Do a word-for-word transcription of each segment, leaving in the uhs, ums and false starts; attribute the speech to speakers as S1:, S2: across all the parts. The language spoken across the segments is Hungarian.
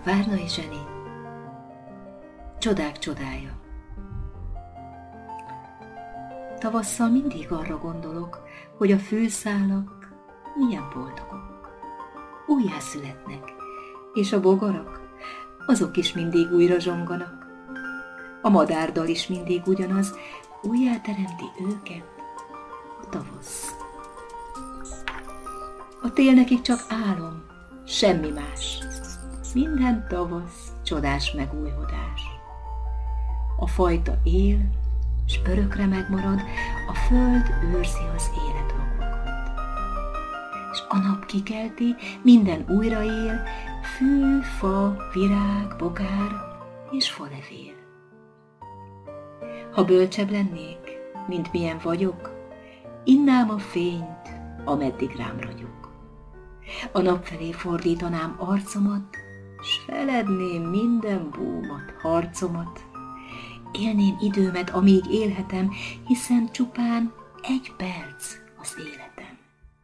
S1: Várnai Zseni, csodák csodája. Tavasszal mindig arra gondolok, hogy a fűszálak milyen boldogok. Újjászületnek, és a bogarak, azok is mindig újra zsonganak. A madárdal is mindig ugyanaz, újjáteremti őket a tavasz. A tél nekik csak álom, semmi más. Minden tavasz csodás megújhodás. A fajta él, s örökre megmarad, a föld őrzi az életmagvakat. S a nap kikelti, minden újra él, fű, fa, virág, bogár és falevél. Ha bölcsebb lennék, mint milyen vagyok, innám a fényt, ameddig rám ragyog. A nap felé fordítanám arcomat, s feledném minden búmat, harcomat. Élném időmet, amíg élhetem, hiszen csupán egy perc az életem.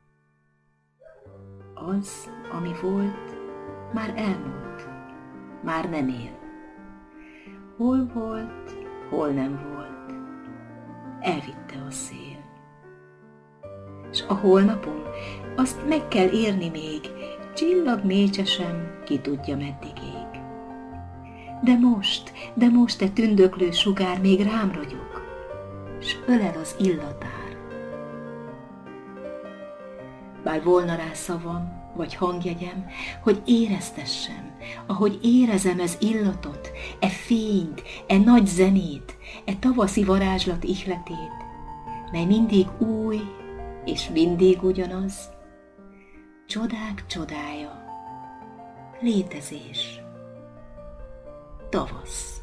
S1: Az, ami volt, már elmúlt, már nem él. Hol volt, hol nem volt, elvitte a szél. S a holnapom, azt meg kell érni még, csillag mécse sem, ki tudja meddig ég. De most, de most te tündöklő sugár még rám ragyog, s ölel az illatár. Bár volna rá szavam, vagy hangjegyem, hogy éreztessem, ahogy érezem ez illatot, e fényt, e nagy zenét, e tavaszi varázslat ihletét, mely mindig új, és mindig ugyanaz, csodák csodája, létezés, tavasz.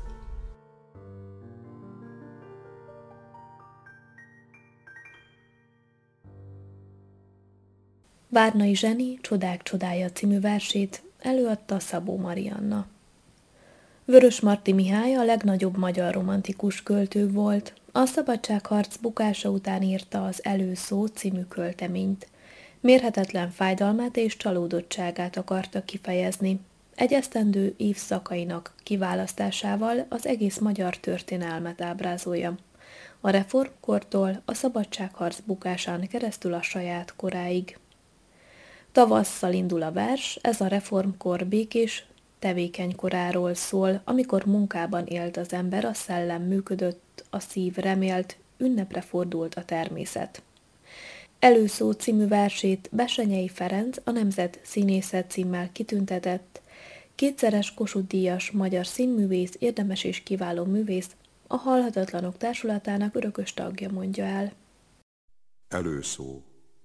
S2: Várnai Zseni Csodák csodája című versét előadta Szabó Marianna. Vörösmarty Mihály a legnagyobb magyar romantikus költő volt, a szabadságharc bukása után írta az Előszó című költeményt. Mérhetetlen fájdalmát és csalódottságát akarta kifejezni, egy esztendő évszakainak kiválasztásával az egész magyar történelmet ábrázolja. A reformkortól a szabadságharc bukásán keresztül a saját koráig. Tavasszal indul a vers, ez a reformkor békés, tevékeny koráról szól, amikor munkában élt az ember, a szellem működött, a szív remélt, ünnepre fordult a természet. Előszó című versét Bessenyei Ferenc, a Nemzet Színészet címmel kitüntetett, kétszeres Kossuth-díjas magyar színművész, érdemes és kiváló művész, a Halhatatlanok Társulatának örökös tagja mondja el.
S3: Előszó.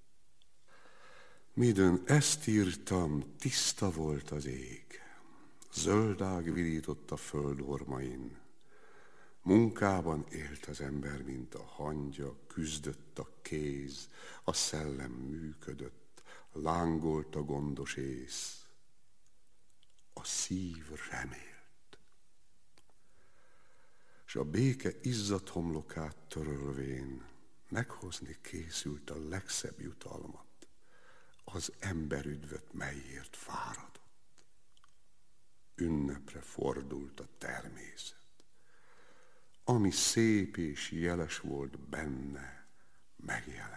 S3: Midőn ezt írtam, tiszta volt az ég, zöldág virított a föld ormain. Munkában élt az ember, mint a hangya, küzdött a kéz, a szellem működött, lángolt a gondos ész. A szív remélt. S a béke izzadt homlokát törölvén meghozni készült a legszebb jutalmat, az emberüdvöt, melyért fáradott. Ünnepre fordult a természet. Ami szép és jeles volt benne, megjelent.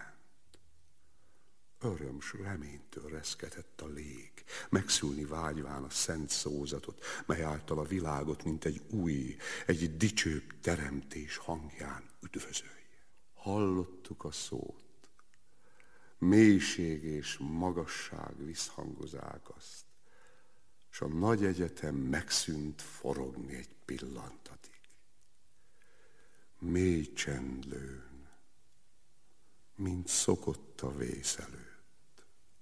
S3: Öröm s reménytől reszketett a lég, megszülni vágyván a szent szózatot, mely által a világot, mint egy új, egy dicsőbb teremtés hangján üdvözölje. Hallottuk a szót, mélység és magasság visszhangozák azt, s a nagy egyetem megszűnt forogni egy pillantatig. Mély csend lőn, mint szokott a vész előtt.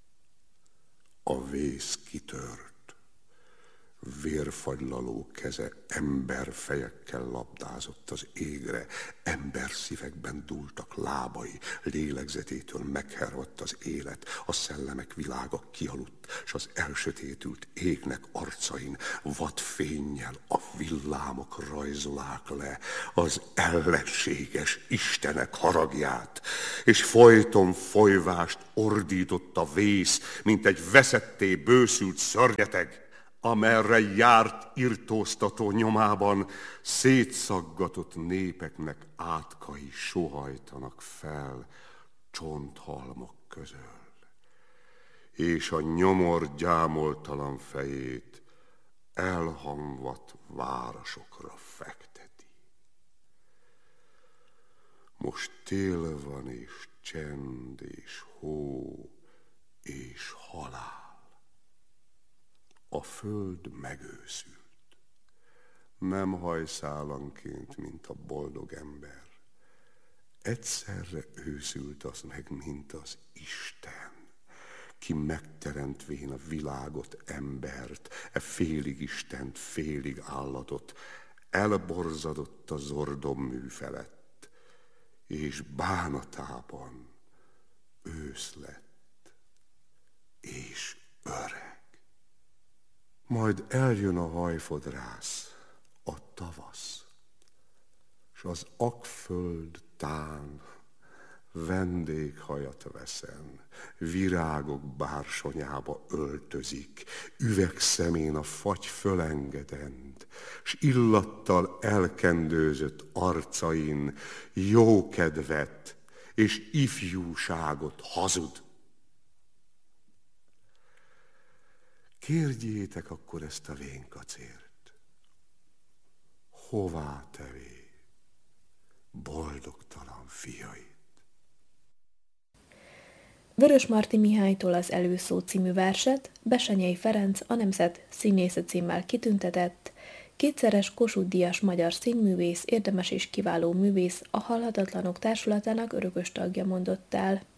S3: A vész kitört, vérfagylaló keze emberfejekkel labdázott az égre, emberszívekben dúltak lábai, lélegzetétől meghervadt az élet, a szellemek világa kialudt, s az elsötétült égnek arcain vad fénnyel a villámok rajzolák le az ellenséges istenek haragját, és folyton folyvást ordított a vész, mint egy veszetté bőszült szörnyeteg, amerre járt irtóztató nyomában, szétszaggatott népeknek átkai sohajtanak fel csonthalmok közöl, és a nyomor gyámoltalan fejét elhamvadt városokra fekteti. Most tél van, és csend, és hó, és halál. A föld megőszült, nem hajszálanként, mint a boldog ember. Egyszerre őszült az meg, mint az Isten, ki megteremtvén a világot, embert, e félig Istent, félig állatot, elborzadott a zordommű felett, és bánatában ősz lett, és öreg. Majd eljön a hajfodrász, a tavasz, s az akföld tán vendéghajat veszen, virágok bársonyába öltözik, üvegszemén a fagy fölengedend, s illattal elkendőzött arcain jókedvet és ifjúságot hazud. Kérjétek akkor ezt a vénkacért. Hová tevé boldogtalan fiait?
S2: Vörösmarty Mihálytól az Előszó című verset Bessenyei Ferenc a Nemzet színésze címmel kitüntetett, kétszeres Kossuth-díjas magyar színművész, érdemes és kiváló művész, a Halhatatlanok Társulatának örökös tagja mondott el.